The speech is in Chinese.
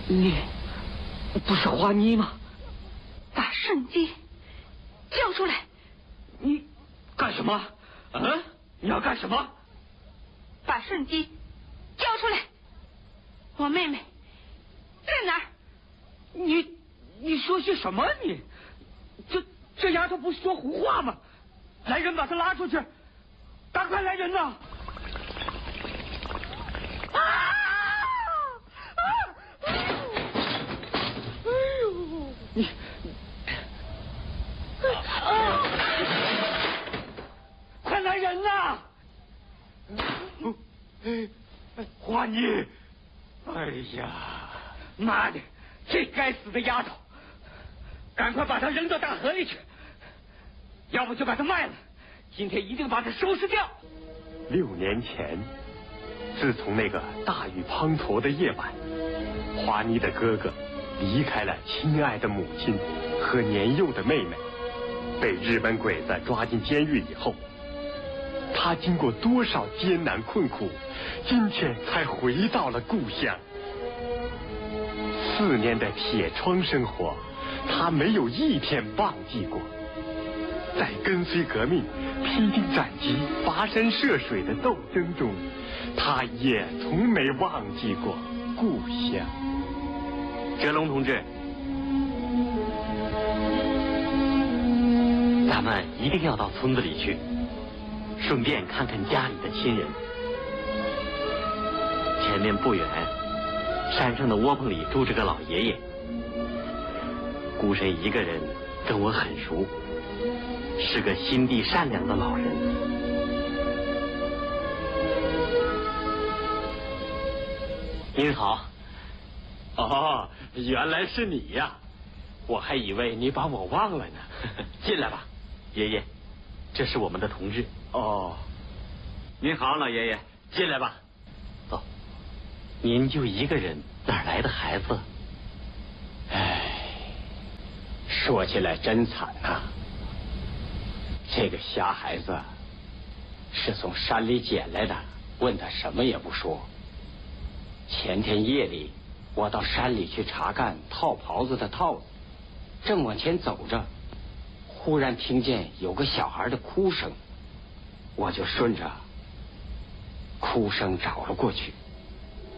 你不是华妮吗？ 把圣经交出来！ 你干什么？嗯？你要干什么？ 把圣经交出来！我妹妹在哪儿？ 你说些什么？你这丫头不是说胡话吗？来人，把她拉出去！赶快来人呐！啊！哎呦！你快来人呐！华妮，哎呀，妈的，这该死的丫头！赶快把她扔到大河里去，要不就把她卖了。今天一定把她收拾掉。 6年前，自从那个大雨滂沱的夜晚，华妮的哥哥离开了亲爱的母亲和年幼的妹妹，被日本鬼子抓进监狱以后，他经过多少艰难困苦，今天才回到了故乡。4年的铁窗生活，他没有一天忘记过。在跟随革命、披荆斩棘、跋山涉水的斗争中，他也从没忘记过故乡。 哲龙同志，咱们一定要到村子里去，顺便看看家里的亲人。前面不远，山上的窝棚里住着个老爷爷，孤身一个人，跟我很熟，是个心地善良的老人。您好。 哦，原来是你呀！我还以为你把我忘了呢。进来吧， 爷爷，这是我们的同志。 哦，您好，老爷爷，进来吧。 走，您就一个人，哪来的孩子？ 唉，说起来真惨呐。这个瞎孩子是从山里捡来的，问他什么也不说。前天夜里，我到山里去查看套袍子的套子，正往前走着，忽然听见有个小孩的哭声，我就顺着哭声找了过去。